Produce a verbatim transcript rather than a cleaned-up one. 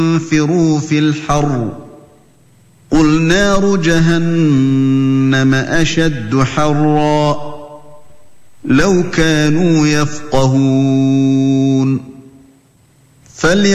انفروا في الحر قل نار جهنم أشد حرا لو كانوا يفقهون